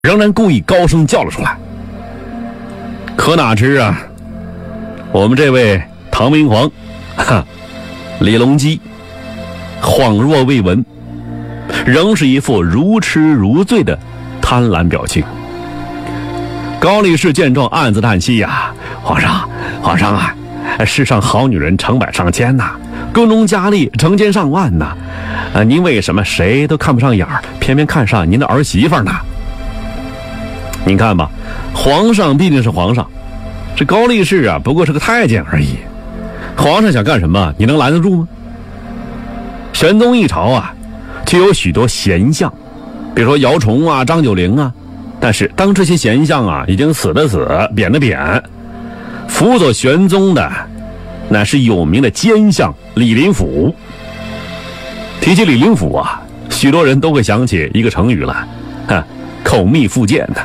仍然故意高声叫了出来。可哪知啊，我们这位唐明皇李隆基恍若未闻，仍是一副如痴如醉的贪婪表情。高力士见状暗自叹息呀，皇上啊，世上好女人成百上千呐，宫中佳丽成千上万呐，您为什么谁都看不上眼儿，偏偏看上您的儿媳妇呢？您看吧，皇上毕竟是皇上，这高力士啊不过是个太监而已，皇上想干什么你能拦得住吗？玄宗一朝啊就有许多贤相，比如说姚崇啊、张九龄啊，但是当这些贤相啊已经死的死，贬的贬，辅佐玄宗的乃是有名的奸相李林甫。提起李林甫啊，许多人都会想起一个成语了，口蜜腹剑的。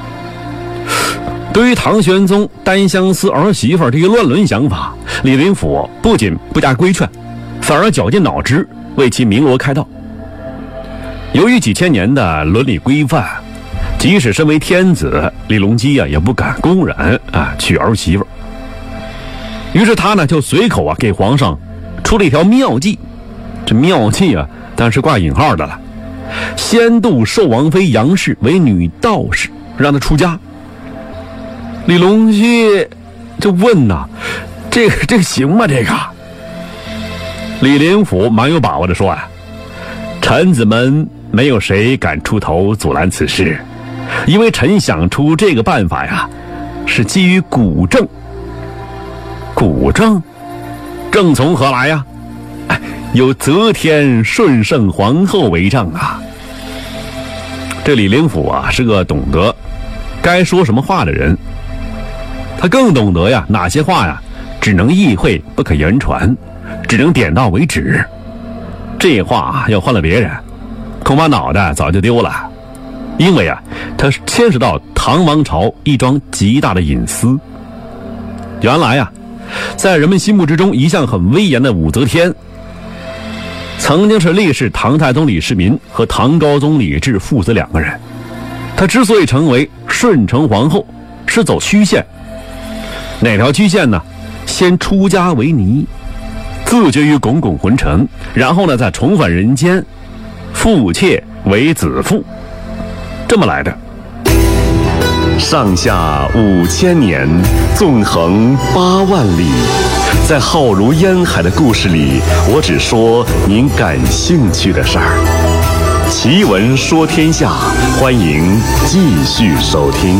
对于唐玄宗单相思儿媳妇这一乱伦想法，李林甫不仅不加规劝，反而绞尽脑汁为其鸣锣开道。由于几千年的伦理规范，即使身为天子，李隆基啊也不敢公然娶儿媳妇。于是他呢就随口啊给皇上出了一条妙计，这妙计啊当然是挂引号的了，先度寿王妃杨氏为女道士，让她出家。李隆基就问呐，这个行吗？这个李林甫蛮有把握的说啊，臣子们没有谁敢出头阻拦此事，因为臣想出这个办法呀，是基于古政。古政？政从何来呀？有则天顺圣皇后为证啊。这李林甫啊是个懂得该说什么话的人，他更懂得呀哪些话呀只能意会不可言传，只能点到为止。这话要换了别人，恐怕脑袋早就丢了，因为啊它牵涉到唐王朝一桩极大的隐私。原来啊在人们心目之中一向很威严的武则天，曾经是历世唐太宗李世民和唐高宗李治父子两个人。他之所以成为顺承皇后，是走虚线。哪条虚线呢？先出家为尼，自绝于滚滚红尘，然后呢再重返人间，父妾为子父，这么来的。 上下5000年，纵横8万里，在浩如烟海的故事里，我只说您感兴趣的事儿。奇闻说天下，欢迎继续收听。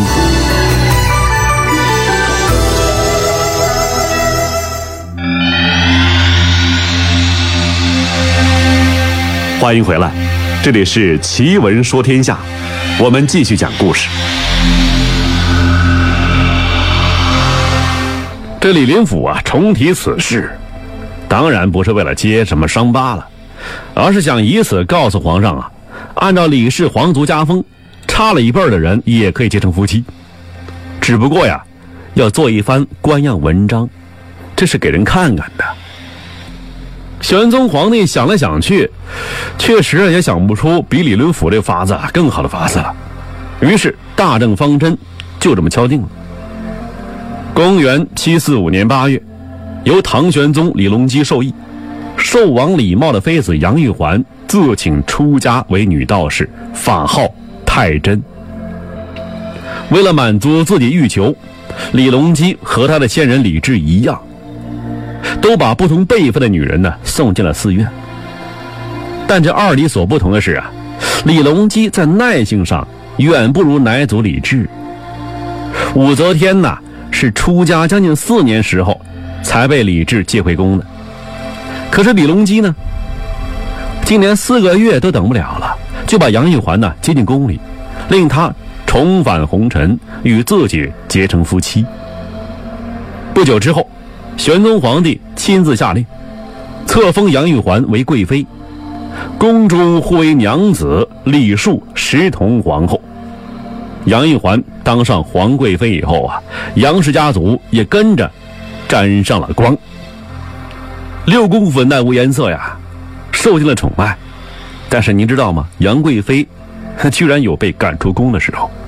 欢迎回来，这里是奇闻说天下，我们继续讲故事。 这李林甫啊重提此事，当然不是为了揭什么伤疤了，而是想以此告诉皇上啊，按照李氏皇族家风，差了一辈的人也可以结成夫妻，只不过呀要做一番官样文章，这是给人看看的。玄宗皇帝想来想去，确实也想不出比李林甫这法子更好的法子了，于是大政方针就这么敲定了。公元745年8月，由唐玄宗李隆基授意，寿王李瑁的妃子杨玉环自请出家为女道士，法号太真。为了满足自己欲求，李隆基和他的先人李治一样，都把不同辈分的女人呢送进了寺院。但这二李所不同的是啊，李隆基在耐性上远不如奶祖李治。武则天呢是出家将近4年时候才被李治接回宫的，可是李隆基呢今年4个月都等不了了，就把杨玉环呢接进宫里，令她重返红尘，与自己结成夫妻。不久之后，玄宗皇帝亲自下令册封杨玉环为贵妃，宫中呼为娘子，礼数实同皇后。杨玉环当上皇贵妃以后啊，杨氏家族也跟着沾上了光。6宫粉黛无颜色呀，受尽了宠爱。但是您知道吗？杨贵妃居然有被赶出宫的时候。